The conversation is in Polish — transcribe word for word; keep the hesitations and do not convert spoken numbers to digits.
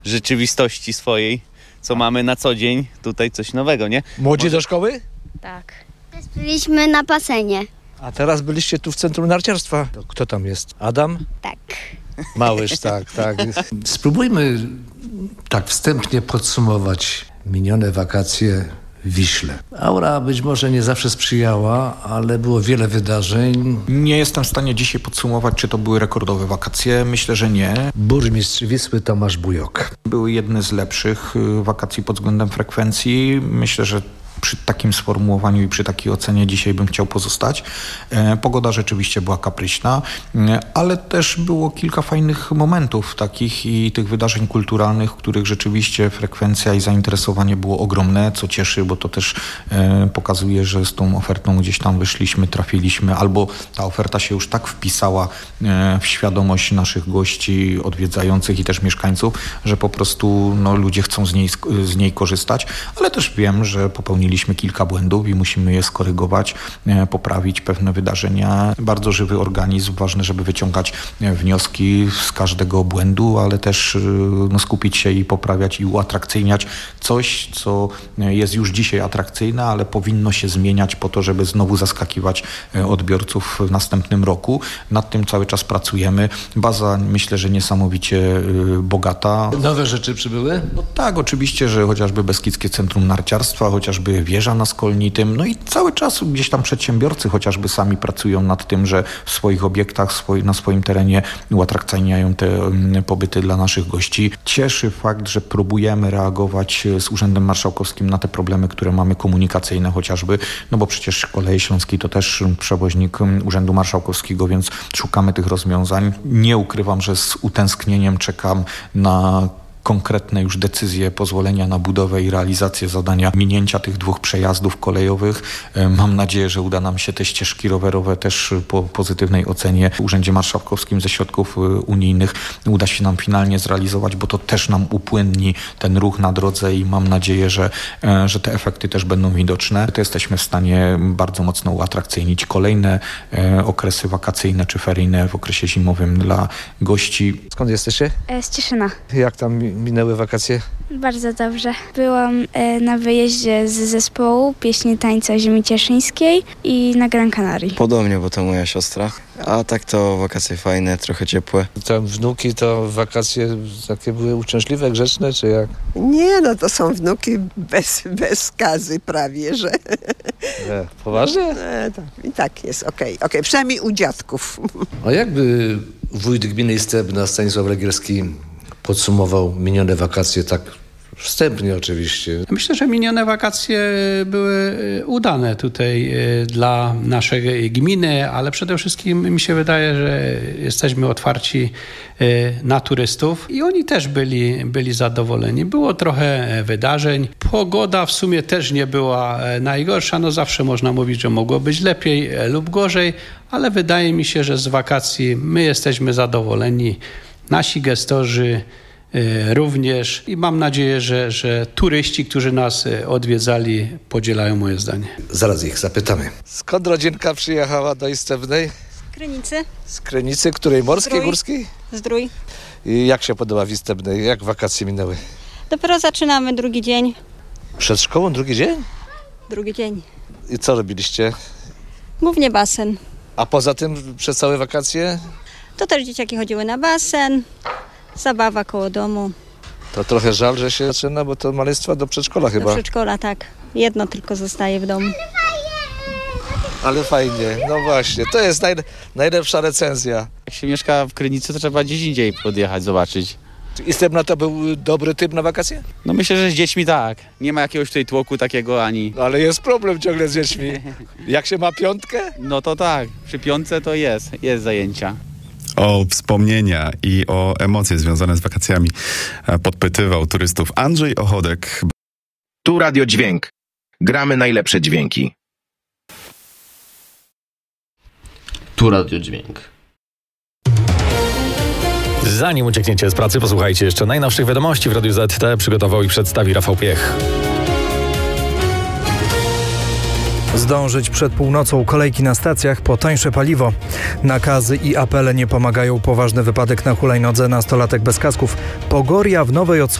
rzeczywistości swojej, co mamy na co dzień, tutaj coś nowego, nie? Młodzi do szkoły? Tak. Byliśmy na basenie. A teraz byliście tu w Centrum Narciarstwa. To kto tam jest? Adam? Tak. Małysz, tak, tak. Spróbujmy tak wstępnie podsumować minione wakacje w Wiśle. Aura być może nie zawsze sprzyjała, ale było wiele wydarzeń. Nie jestem w stanie dzisiaj podsumować, czy to były rekordowe wakacje. Myślę, że nie. Burmistrz Wisły Tomasz Bujok. Były jedne z lepszych wakacji pod względem frekwencji. Myślę, że przy takim sformułowaniu i przy takiej ocenie dzisiaj bym chciał pozostać. E, pogoda rzeczywiście była kapryśna, e, ale też było kilka fajnych momentów takich i tych wydarzeń kulturalnych, w których rzeczywiście frekwencja i zainteresowanie było ogromne, co cieszy, bo to też e, pokazuje, że z tą ofertą gdzieś tam wyszliśmy, trafiliśmy, albo ta oferta się już tak wpisała e, w świadomość naszych gości, odwiedzających i też mieszkańców, że po prostu no, ludzie chcą z niej, z niej korzystać, ale też wiem, że popełnili Mieliśmy kilka błędów i musimy je skorygować, poprawić pewne wydarzenia. Bardzo żywy organizm, ważne, żeby wyciągać wnioski z każdego błędu, ale też no, skupić się i poprawiać i uatrakcyjniać coś, co jest już dzisiaj atrakcyjne, ale powinno się zmieniać po to, żeby znowu zaskakiwać odbiorców w następnym roku. Nad tym cały czas pracujemy. Baza, myślę, że niesamowicie bogata. Nowe rzeczy przybyły? No tak, oczywiście, że chociażby Beskidzkie Centrum Narciarstwa, chociażby wieża na Skolnitym, no i cały czas gdzieś tam przedsiębiorcy chociażby sami pracują nad tym, że w swoich obiektach, swoi, na swoim terenie uatrakcyjniają te um, pobyty dla naszych gości. Cieszy fakt, że próbujemy reagować z Urzędem Marszałkowskim na te problemy, które mamy komunikacyjne chociażby, no bo przecież Koleje Śląskie to też przewoźnik Urzędu Marszałkowskiego, więc szukamy tych rozwiązań. Nie ukrywam, że z utęsknieniem czekam na konkretne już decyzje, pozwolenia na budowę i realizację zadania minięcia tych dwóch przejazdów kolejowych. Mam nadzieję, że uda nam się te ścieżki rowerowe też po pozytywnej ocenie w Urzędzie Marszałkowskim ze środków unijnych uda się nam finalnie zrealizować, bo to też nam upłynni ten ruch na drodze i mam nadzieję, że, że te efekty też będą widoczne. To jesteśmy w stanie bardzo mocno uatrakcyjnić kolejne okresy wakacyjne czy feryjne w okresie zimowym dla gości. Skąd jesteście? E, z Cieszyna. Jak tam minęły wakacje? Bardzo dobrze. Byłam e, na wyjeździe z zespołu Pieśni Tańca Ziemi Cieszyńskiej i na Gran Canaria. Podobnie, bo to moja siostra. A tak to wakacje fajne, trochę ciepłe. Tam wnuki to wakacje takie były uczęśliwe, grzeczne, czy jak? Nie, no to są wnuki bez, bez skazy prawie, że... Nie, poważnie? Nie, tak, i tak jest, okej, okay, okay. Przynajmniej u dziadków. A jakby wójt gminy Istebna Stanisław Legierski podsumował minione wakacje tak wstępnie oczywiście? Myślę, że minione wakacje były udane tutaj dla naszej gminy, ale przede wszystkim mi się wydaje, że jesteśmy otwarci na turystów i oni też byli, byli zadowoleni. Było trochę wydarzeń. Pogoda w sumie też nie była najgorsza. No zawsze można mówić, że mogło być lepiej lub gorzej, ale wydaje mi się, że z wakacji my jesteśmy zadowoleni. Nasi gestorzy również i mam nadzieję, że, że turyści, którzy nas odwiedzali, podzielają moje zdanie. Zaraz ich zapytamy. Skąd rodzinka przyjechała do Istebnej? Z Krynicy. Z Krynicy, której? Morskiej, Zdrój. górskiej? Zdrój. I jak się podoba w Istebnej? Jak wakacje minęły? Dopiero zaczynamy drugi dzień. Przed szkołą drugi dzień? Drugi dzień. I co robiliście? Głównie basen. A poza tym przez całe wakacje? To też dzieciaki chodziły na basen. Zabawa koło domu. To trochę żal, że się zaczyna, bo to malectwa do przedszkola chyba. Do przedszkola, tak. Jedno tylko zostaje w domu. Ale fajnie, no właśnie. To jest naj, najlepsza recenzja. Jak się mieszka w Krynicy, to trzeba gdzieś indziej podjechać, zobaczyć. Istebna to był dobry typ na wakacje? No myślę, że z dziećmi tak. Nie ma jakiegoś tutaj tłoku takiego ani... No ale jest problem ciągle z dziećmi. Jak się ma piątkę? No to tak, przy piątce to jest, jest zajęcia. O wspomnienia i o emocje związane z wakacjami podpytywał turystów Andrzej Ochodek. Tu Radio Dźwięk. Gramy najlepsze dźwięki. Tu Radio Dźwięk. Zanim uciekniecie z pracy, posłuchajcie jeszcze najnowszych wiadomości w Radiu Z T. Przygotował i przedstawi Rafał Piech. zdążyć przed północą, kolejki na stacjach po tańsze paliwo. Nakazy i apele nie pomagają. Poważny wypadek na hulajnodze, nastolatek bez kasków. Pogoria w Nowej Odsłonie.